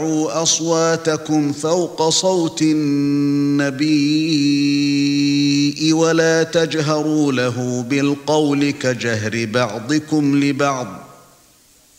أصواتكم فوق صوت النبي ولا تجهروا له بالقول كجهر بعضكم لبعض